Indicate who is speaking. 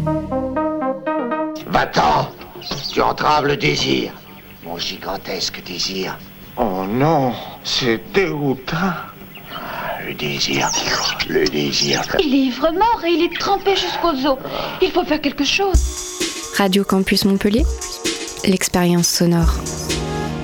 Speaker 1: Va-t'en! Tu entraves le désir. Mon gigantesque désir.
Speaker 2: Oh non, c'est dégoûtant.
Speaker 1: Le désir. Le désir.
Speaker 3: Il est ivre-mort et il est trempé jusqu'aux os. Il faut faire quelque chose.
Speaker 4: Radio Campus Montpellier, l'expérience sonore.